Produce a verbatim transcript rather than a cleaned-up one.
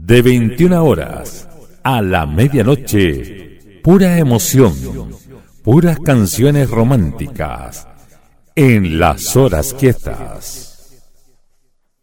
de veintiuna horas a la medianoche, pura emoción, puras canciones románticas, en las horas quietas.